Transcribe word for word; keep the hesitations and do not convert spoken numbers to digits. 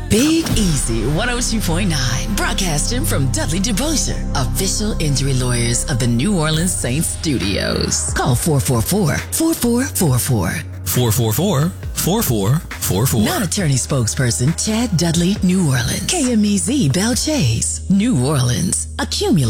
Big Easy one oh two point nine, broadcasting from Dudley DeBosier, official injury lawyers of the New Orleans Saints studios. Call four four four, four four four four. four four four, four four four four. Non-attorney spokesperson Chad Dudley, New Orleans. K M E Z Bell Chase, New Orleans. Accumulate.